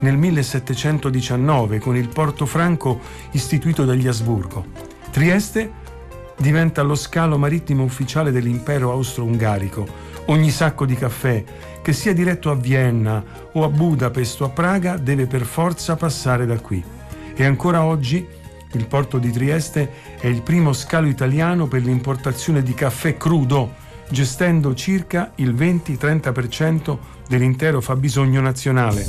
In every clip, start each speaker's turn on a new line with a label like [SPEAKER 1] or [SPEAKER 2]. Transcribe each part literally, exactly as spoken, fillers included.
[SPEAKER 1] nel millesettecentodiciannove con il Porto Franco istituito dagli Asburgo. Trieste diventa lo scalo marittimo ufficiale dell'impero austro-ungarico. Ogni sacco di caffè, che sia diretto a Vienna o a Budapest o a Praga, deve per forza passare da qui. E ancora oggi il porto di Trieste è il primo scalo italiano per l'importazione di caffè crudo, gestendo circa il venti-trenta per cento dell'intero fabbisogno nazionale.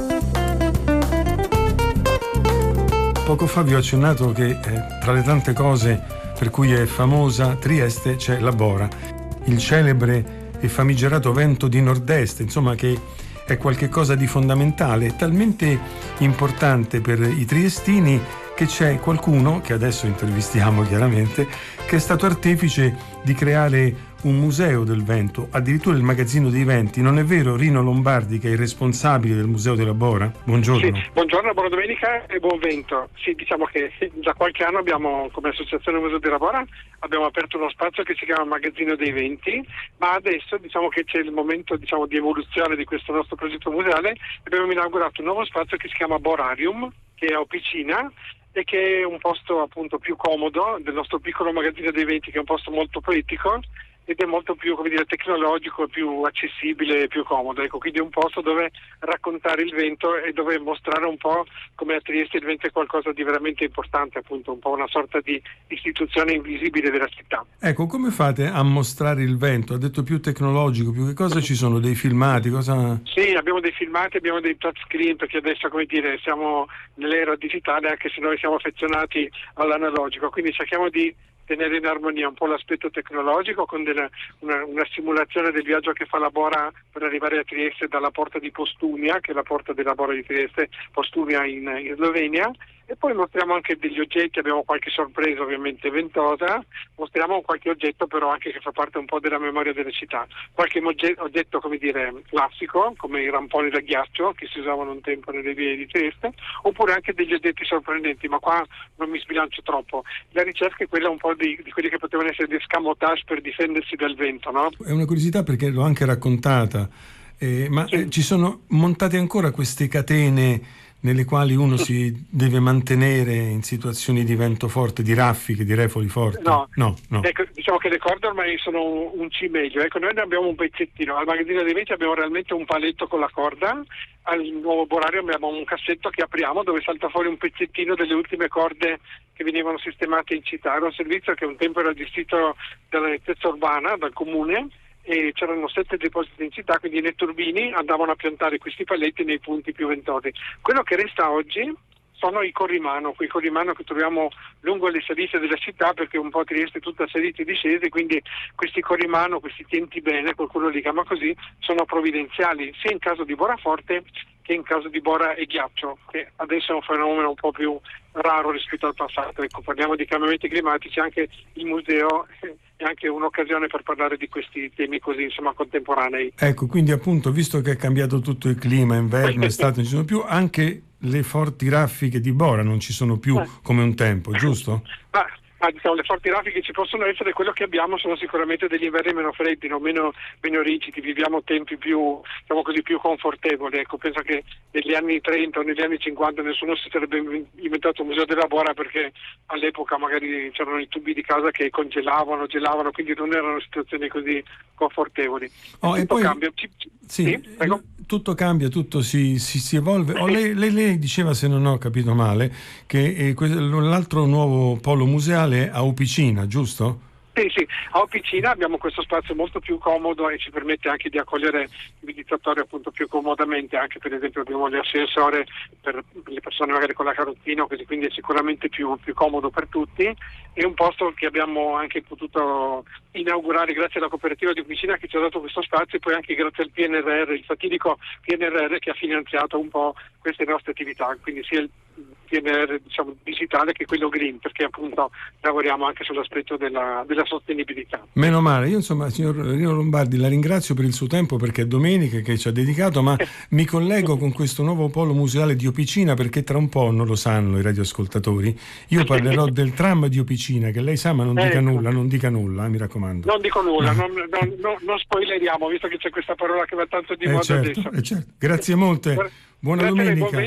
[SPEAKER 1] Poco fa vi ho accennato che eh, tra le tante cose per cui è famosa Trieste c'è la Bora, il celebre e famigerato vento di nord-est, insomma, che è qualcosa di fondamentale, talmente importante per i triestini che c'è qualcuno, che adesso intervistiamo chiaramente, che è stato artefice di creare un museo del vento, addirittura il magazzino dei venti. Non è vero, Rino Lombardi, che è il responsabile del Museo della Bora? Buongiorno.
[SPEAKER 2] Sì, buongiorno, buona domenica e buon vento. Sì, diciamo che da qualche anno abbiamo, come Associazione Museo della Bora, abbiamo aperto uno spazio che si chiama Magazzino dei Venti, ma adesso diciamo che c'è il momento diciamo di evoluzione di questo nostro progetto museale. Abbiamo inaugurato un nuovo spazio che si chiama Borarium, che è a Opicina, e che è un posto appunto più comodo del nostro piccolo magazzino dei venti, che è un posto molto poetico ed è molto più, come dire, tecnologico, più accessibile e più comodo. Ecco, quindi è un posto dove raccontare il vento e dove mostrare un po' come a Trieste il vento è qualcosa di veramente importante, appunto un po' una sorta di istituzione invisibile della città.
[SPEAKER 1] Ecco, come fate a mostrare il vento? Ha detto più tecnologico, più che cosa ci sono? Dei filmati? Cosa...
[SPEAKER 2] Sì, abbiamo dei filmati, abbiamo dei touchscreen, perché adesso, come dire, siamo nell'era digitale, anche se noi siamo affezionati all'analogico, quindi cerchiamo di tenere in armonia un po' l'aspetto tecnologico con della, una, una simulazione del viaggio che fa la Bora per arrivare a Trieste dalla porta di Postumia, che è la porta della Bora di Trieste, Postumia in, in Slovenia, e poi mostriamo anche degli oggetti, abbiamo qualche sorpresa ovviamente ventosa, mostriamo qualche oggetto però anche che fa parte un po' della memoria della città, qualche oggetto come dire classico, come i ramponi da ghiaccio che si usavano un tempo nelle vie di Trieste, oppure anche degli oggetti sorprendenti, ma qua non mi sbilancio troppo. La ricerca è quella un po' di, di quelli che potevano essere dei scamotage per difendersi dal vento, no?
[SPEAKER 1] È una curiosità perché l'ho anche raccontata, eh, ma sì. eh, ci sono montate ancora queste catene nelle quali uno si deve mantenere in situazioni di vento forte, di raffiche, di refoli forti?
[SPEAKER 2] No,
[SPEAKER 1] no, no.
[SPEAKER 2] Ecco, diciamo che le corde ormai sono un, un C meglio. Ecco, noi ne abbiamo un pezzettino. Al magazzino dei venti abbiamo realmente un paletto con la corda. Al nuovo Borario abbiamo un cassetto che apriamo dove salta fuori un pezzettino delle ultime corde che venivano sistemate in città. Era un servizio che un tempo era gestito dalla nettezza urbana, dal comune, e c'erano sette depositi in città, quindi i netturbini andavano a piantare questi paletti nei punti più ventosi. Quello che resta oggi sono i corrimano, quei corrimano che troviamo lungo le salite della città, perché un po' Trieste è tutta salite e discese, quindi questi corrimano, questi tienti bene, qualcuno li chiama così, sono provvidenziali sia in caso di bora forte che in caso di bora e ghiaccio, che adesso è un fenomeno un po' più raro rispetto al passato. Ecco, parliamo di cambiamenti climatici, anche il museo è anche un'occasione per parlare di questi temi così, insomma, contemporanei.
[SPEAKER 1] Ecco, quindi appunto, visto che è cambiato tutto il clima, inverno, estate, non ci sono più, anche le forti raffiche di Bora non ci sono più come un tempo, giusto?
[SPEAKER 2] Ma, ma diciamo, le forti raffiche ci possono essere, quello che abbiamo sono sicuramente degli inverni meno freddi, no? meno, meno rigidi, viviamo tempi più, diciamo così, più confortevoli. Ecco, penso che negli anni trenta o negli anni cinquanta nessuno si sarebbe inventato un museo della Bora, perché all'epoca magari c'erano i tubi di casa che congelavano, gelavano, quindi non erano situazioni così confortevoli.
[SPEAKER 1] Oh,
[SPEAKER 2] tutto
[SPEAKER 1] e poi,
[SPEAKER 2] cambia.
[SPEAKER 1] sì,
[SPEAKER 2] sì,
[SPEAKER 1] tutto cambia, tutto si, si, si evolve. Oh, lei, lei, lei diceva, se non ho capito male, che eh, l'altro nuovo polo museale è a Opicina, giusto?
[SPEAKER 2] Sì, sì, a Opicina abbiamo questo spazio molto più comodo e ci permette anche di accogliere i visitatori appunto più comodamente, anche per esempio abbiamo l'ascensore per le persone magari con la carrozzina, così, quindi è sicuramente più, più comodo per tutti. È un posto che abbiamo anche potuto inaugurare grazie alla cooperativa di Opicina che ci ha dato questo spazio, e poi anche grazie al P N R R, il fatidico P N R R che ha finanziato un po' queste nostre attività, quindi sia il P N R R diciamo digitale che quello green, perché appunto lavoriamo anche sull'aspetto della, della sostenibilità.
[SPEAKER 1] Meno male. Io insomma, signor Rino Lombardi, la ringrazio per il suo tempo, perché è domenica che ci ha dedicato, ma mi collego con questo nuovo polo museale di Opicina, perché tra un po', non lo sanno i radioascoltatori, io parlerò del tram di Opicina, che lei sa, ma non dica
[SPEAKER 2] ecco.
[SPEAKER 1] nulla, non dica nulla, eh, mi raccomando.
[SPEAKER 2] Non dico nulla, non, non, non, non spoileriamo, visto che c'è questa parola che va tanto di
[SPEAKER 1] eh
[SPEAKER 2] moda
[SPEAKER 1] certo,
[SPEAKER 2] adesso.
[SPEAKER 1] Eh certo. Grazie molte, buona
[SPEAKER 2] Grazie
[SPEAKER 1] domenica.